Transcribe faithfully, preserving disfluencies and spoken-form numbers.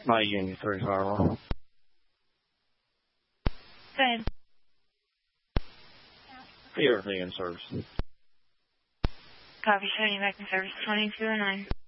My Union three firewall. Good. Everything in service. Copy, showing you back in service twenty-two oh nine.